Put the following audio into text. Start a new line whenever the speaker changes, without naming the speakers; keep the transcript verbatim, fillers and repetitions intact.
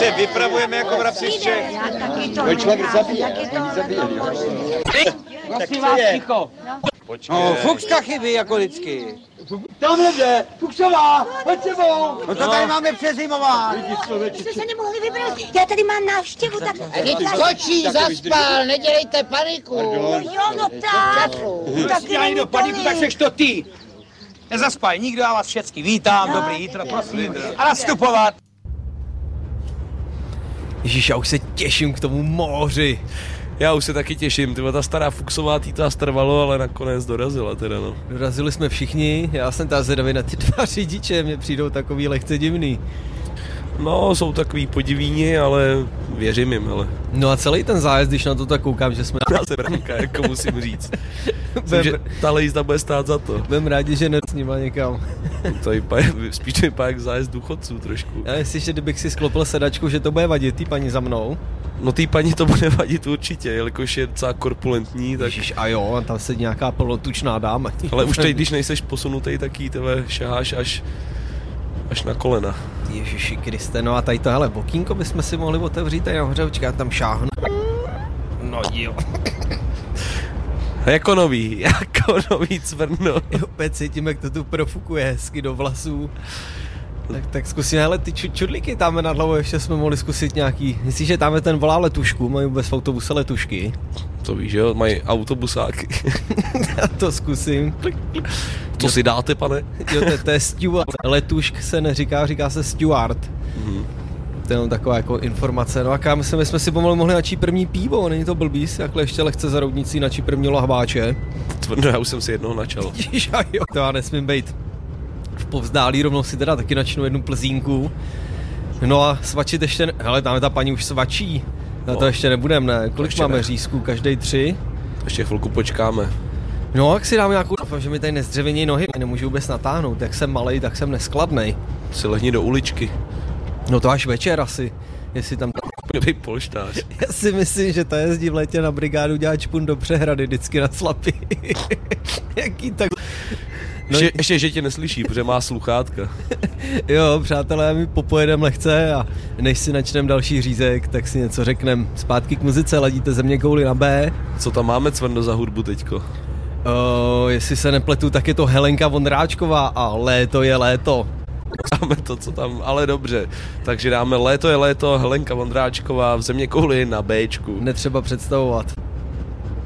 se vypravujeme jako vrabci z Čech.
To člověk zabíje, oni zabíjeli, jo.
Prosím vás, ticho.
No, Fuchska chybí jako vždycky.
Tamhle jde, Fuchsová, pojď sebou.
No to tady máme přezimovat.
Jste se nemohli vybrat, já tady mám návštěvu, tak...
Skočí, zaspal, nedělejte paniku.
Jo, no tak. Tak
Já jdu do paniku, tak seš to ty. Nezaspaj, nikdo, já vás všecky vítám,
No,
dobrý jítro, prosím. A nastupovat.
Ježíš, já už se těším k tomu moři.
Já už se taky těším, tyhle ta stará Fuchsová, tý to trvalo, ale nakonec dorazila teda, no.
Dorazili jsme všichni, já jsem ta zvědavý na ty dva řidiče, mně přijdou takový lehce divný.
No, jsou takový podivíni, ale věřím jim, ale...
No a celý ten zájezd, když na to tak koukám, že jsme...
Já se branka, jako musím říct. Myslím, že ta jízda bude stát za to.
Budem rádi, že ne s nima někam.
To vypadá, spíš to vypadá jak zájezd důchodců trošku.
Já myslím, že kdybych si sklopil sedačku, že to bude vadit, tý paní za mnou.
No tý paní to bude vadit určitě, jelikož je docela korpulentní, tak...
Ježiš, a jo, tam se nějaká plnotučná dáma.
Ale už teď, když nejseš posunutej, tak jí tebe šaháš až, až na kolena.
Ježiši Kriste, no a tady to, hele, okýnko bychom si mohli otevřít tady nahoře, počkej, já tam šáhnu. No jo.
Jako nový, jako nový cvrno.
Jo, opět cítím, jak to tu profukuje hezky do vlasů. Tak, tak zkusíme, hele, ty ču, čudlíky tam nad hlavou, ještě jsme mohli zkusit nějaký, myslíš, že tam ten volá letušku, mají vůbec v autobuse letušky?
To víš, jo, mají autobusáky.
Já to zkusím.
Co si dáte, pane?
Jo, to, to je steward. Letušk se neříká, říká se steward. Mm. To je jenom taková jako informace. No a kámo, my jsme si pomalu mohli načít první pivo, není to blbý, takhle ještě lehce za roudnicí načí první lahváče.
No, já už jsem si jednoho načal.
Ježiš, a jo, to já nesmím být v povzdálí, rovnou si teda taky načnu jednu plzínku. No a svačit ještě, ne... hele, tam ta paní už svačí. Na to no, ještě nebudem, ne? Kolik máme ne. Řízků? Každej tři?
Ještě chvilku počkáme.
No, jak si dám nějakou, doufám, že mi tady nezdřevění nohy, nemůžu vůbec natáhnout, jak jsem malej, tak jsem neskladnej.
Si lehni do uličky.
No to až večer asi, jestli tam...
Budej polštář.
Já si myslím, že ta jezdí v létě na brigádu dělat čpun do Přehrady, vždycky na Slapy. Jaký tak...
No, ještě, ještě, že tě neslyší, protože má sluchátka.
Jo, přátelé, my popojedem lehce a než si načneme další řízek, tak si něco řeknem. Zpátky k muzice, ladíte Země kouli na B.
Co tam máme, Cvrndo, za hudbu teďko?
Uh, jestli se nepletu, tak je to Helenka Vondráčková a Léto je léto.
Dáme to, co tam, ale dobře. Takže dáme Léto je léto, Helenka Vondráčková v Země kouli na Bčku.
Netřeba představovat.